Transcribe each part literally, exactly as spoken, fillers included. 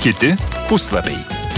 Kiti puslapiai.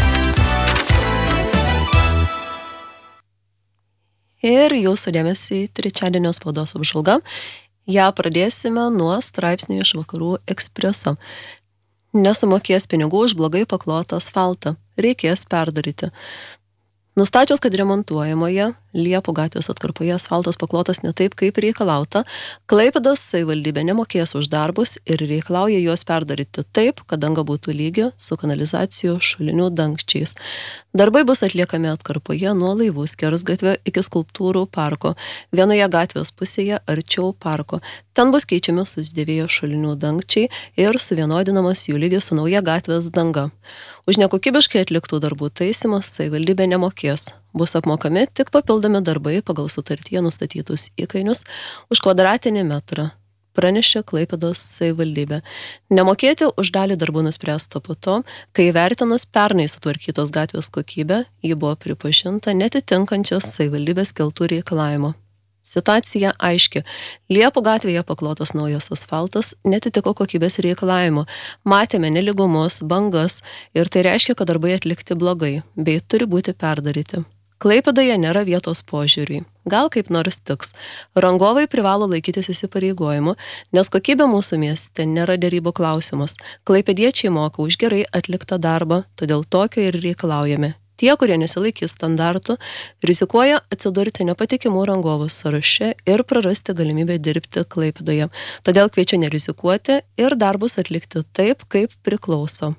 Ir jūsų dėmesį trečiadienio spaudos apžvalga. Ja pradėsime nuo straipsnių iš Vakarų Ekspreso. Nesumokės pinigų už blogai paklotą asfaltą. Reikės perdaryti. Nustačius, kad remontuojamoje Liepų gatvės atkarpoje asfaltas paklotas ne taip, kaip reikalauta, Klaipėdos savivaldybė nemokės už darbus ir reikalauja juos perdaryti taip, kad danga būtų lygi su kanalizacijos šulinių dangčiais. Darbai bus atliekami atkarpoje nuo Laivų skersgatvio iki Skulptūrų parko, vienoje gatvės pusėje arčiau parko. Ten bus keičiami susidėvėjo šulinių dangčiai ir suvienodinamas jų lygis su nauja gatvės danga. Už nekokybiškai atliktų darbų taisymas savivaldybė nemokės. Bus apmokami tik papildomi darbai pagal sutartyje nustatytus įkainius už kvadratinį metrą, pranešė Klaipėdos savivaldybė. Nemokėti už dalį darbų nuspręsta po to, kai įvertinus pernai sutvarkytos gatvės kokybę, ji buvo pripažinta netitinkančios savivaldybės keltų reikalavimo. Situacija aiški. Liepų gatvėje paklotas naujas asfaltas netitiko kokybės reikalavimo. Matėme nelygumus, bangas ir tai reiškia, kad darbai atlikti blogai, bei turi būti perdaryti. Klaipėdoje nėra vietos požiūriui. Gal kaip nors tiks. Rangovai privalo laikytis įsipareigojimų, nes kokybė mūsų mieste nėra derybų klausimas. Klaipėdiečiai moka už gerai atliktą darbą, todėl tokio ir reikalaujame. Tie, kurie nesilaikys standartų, rizikuoja atsidurti nepatikimų rangovų sąraše ir prarasti galimybę dirbti Klaipėdoje. Todėl kviečiu nerizikuoti ir darbus atlikti taip, kaip priklauso.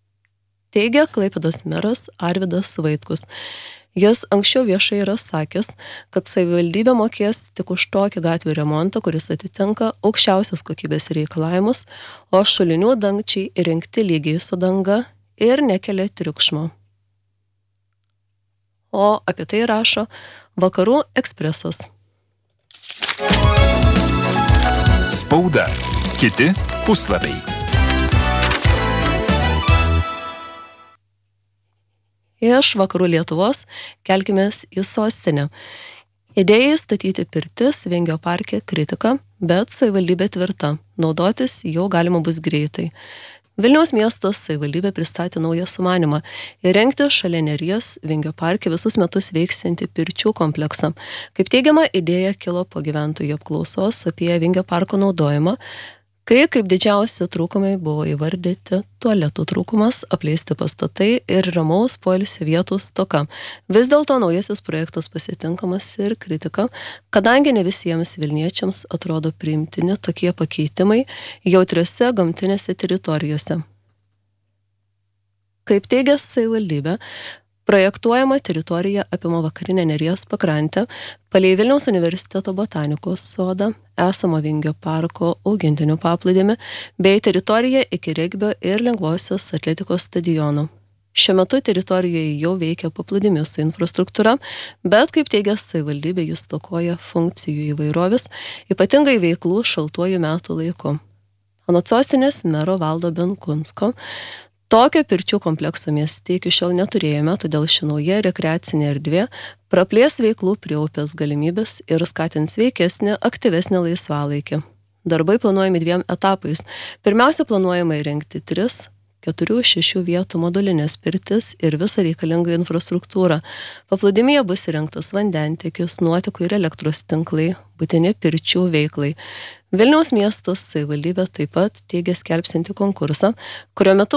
Teigia Klaipėdos meras Arvydas Vaitkus. Jis anksčiau viešai yra sakęs, kad savivaldybė mokės tik už tokį gatvių remontą, kuris atitinka aukščiausios kokybės reikalavimus, o šulinių dangčiai įrengti lygiai su danga ir nekelia triukšmo. O apie tai rašo Vakarų Ekspresas. Spauda. Kiti puslapiai. Iš Vakarų Lietuvos kelkimės į sostinę. Idėjai statyti pirtis Vingio parke kritika, bet savivaldybė tvirta. Naudotis jau galima bus greitai. Vilniaus miesto savivaldybė pristatė naują sumanymą įrengti šalia Neries Vingio parke visus metus veiksiantį pirčių kompleksą. Kaip teigiama, idėja kilo po gyventojų apklausos apie Vingio parko naudojimą, kai kaip didžiausi trūkumai buvo įvardyti tualetų trūkumas, apleisti pastatai ir ramaus poilsio vietų stoka. Vis dėlto naujasis projektas pasitinkamas ir kritika, kadangi ne visiems vilniečiams atrodo priimtini tokie pakeitimai jautriose gamtinėse teritorijose. Kaip teigia savivaldybė, projektuojama teritorija apima vakarinę Neries pakrantę, palei Vilniaus universiteto botanikos sodą, esamo Vingio parko augintinių paplūdimį, bei teritoriją iki regbio ir lengvosios atletikos stadionų. Šiuo metu teritorijoje jau veikia paplūdimio su infrastruktūra, bet, kaip teigia savivaldybė, jis stokoja funkcijų įvairovės, ypatingai veiklų šaltuoju metų laiku. Anot sostinės mero Valdo Benkunsko, tokio pirčių komplekso mieste iki šiol neturėjome, todėl ši nauja rekreacinė erdvė praplės veiklų prie upės galimybės ir skatins sveikesnį, aktyvesnį laisvalaikį. Darbai planuojami dviem etapais. Pirmiausia, planuojama įrengti tris, keturių, šešių vietų modulinės pirtis ir visą reikalingą infrastruktūrą. Paplūdimyje bus įrengtas vandentiekis, nuotekų ir elektros tinklai, būtini pirčių veiklai. Vilniaus miesto savivaldybė taip pat teigia skelbsianti konkursą, kurio metu